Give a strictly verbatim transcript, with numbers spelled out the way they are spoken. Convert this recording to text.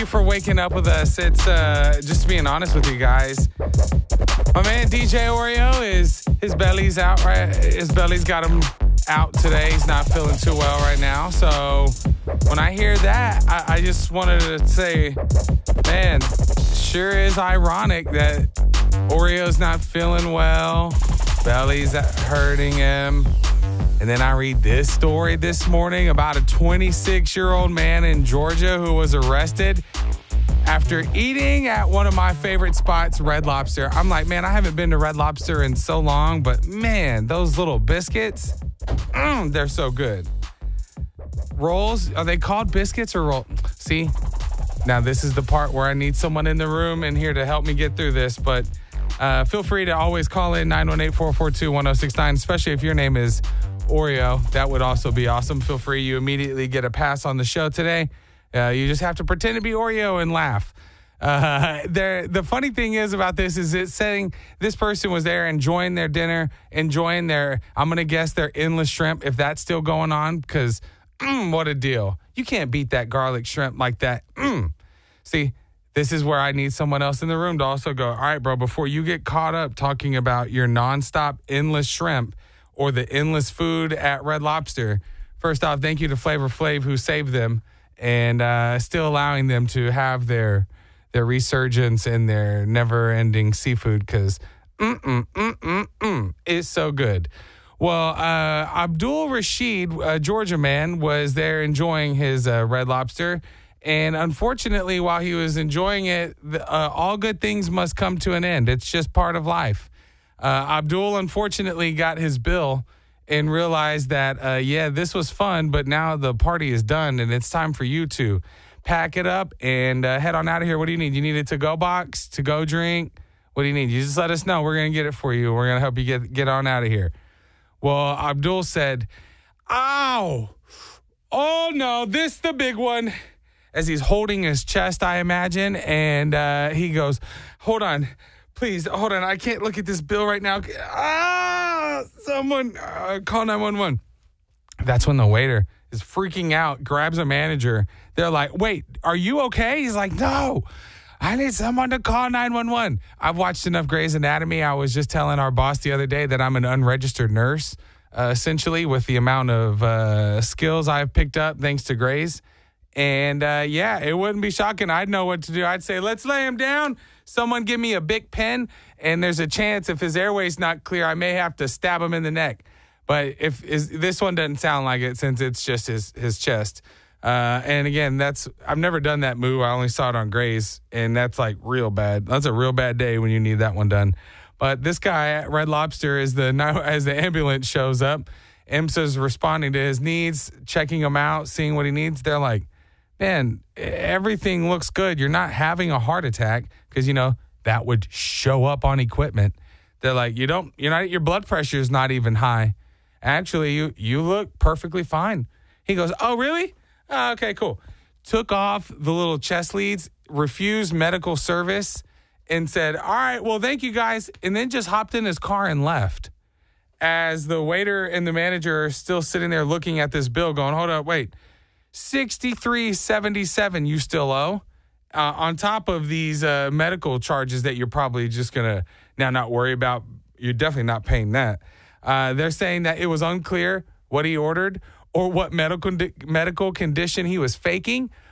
you for waking up with us. It's uh, just being honest with you guys. My man D J Oreo is his belly's out. Right, his belly's got him out today. He's not feeling too well right now. So when I hear that, I, I just wanted to say, man, sure is ironic that Oreo's not feeling well. Belly's hurting him. And then I read this story this morning about a twenty-six-year-old man in Georgia who was arrested after eating at one of my favorite spots, Red Lobster. I'm like, man, I haven't been to Red Lobster in so long, but man, those little biscuits, mm, they're so good. Rolls, are they called biscuits or rolls? See, now this is the part where I need someone in the room and here to help me get through this, but uh, feel free to always call in nine one eight, four four two, one oh six nine, especially if your name is Oreo. That would also be awesome. Feel free. You immediately get a pass on the show today. Uh, you just have to pretend to be Oreo and laugh. Uh, there, the funny thing is about this is it's saying this person was there enjoying their dinner, enjoying their, I'm going to guess their endless shrimp, if that's still going on, because mm, what a deal. You can't beat that garlic shrimp like that. Mm. See, this is where I need someone else in the room to also go, all right, bro, before you get caught up talking about your nonstop endless shrimp, or the endless food at Red Lobster. First off, thank you to Flavor Flav who saved them and uh, still allowing them to have their their resurgence in their never-ending seafood because mm-mm, mm-mm, mm, it's so good. Well, uh, Abdul Rashid, a Georgia man, was there enjoying his uh, Red Lobster. And unfortunately, while he was enjoying it, the, uh, all good things must come to an end. It's just part of life. Uh, Abdul, unfortunately, got his bill and realized that, uh, yeah, this was fun, but now the party is done, and it's time for you to pack it up and uh, head on out of here. What do you need? You need a to-go box, to-go drink? What do you need? You just let us know. We're going to get it for you. We're going to help you get, get on out of here. Well, Abdul said, ow, oh, no, this the big one, as he's holding his chest, I imagine, and uh, he goes, hold on. Please, hold on. I can't look at this bill right now. Ah, someone uh, call nine one one. That's when the waiter is freaking out, grabs a manager. They're like, wait, are you okay? He's like, no, I need someone to call nine one one. I've watched enough Grey's Anatomy. I was just telling our boss the other day that I'm an unregistered nurse, uh, essentially, with the amount of uh, skills I've picked up thanks to Grey's. And, uh, yeah, it wouldn't be shocking. I'd know what to do. I'd say, let's lay him down. Someone give me a big pen, and there's a chance if his airway's not clear, I may have to stab him in the neck. But if is, this one doesn't sound like it since it's just his, his chest. Uh, and, again, that's I've never done that move. I only saw it on Grey's, and that's, like, real bad. That's a real bad day when you need that one done. But this guy at Red Lobster, as the, as the ambulance shows up, IMSA's responding to his needs, checking him out, seeing what he needs. They're like, man, everything looks good. You're not having a heart attack because, you know, that would show up on equipment. They're like, you don't, you're not, your blood pressure is not even high. Actually, you, you look perfectly fine. He goes, oh, really? Oh, okay, cool. Took off the little chest leads, refused medical service, and said, all right, well, thank you guys. And then just hopped in his car and left. As the waiter and the manager are still sitting there looking at this bill going, hold up, wait. sixty-three seventy-seven you still owe uh, on top of these uh, medical charges that you're probably just going to now not worry about. You're definitely not paying that. Uh, they're saying that it was unclear what he ordered or what medical medical condition he was faking,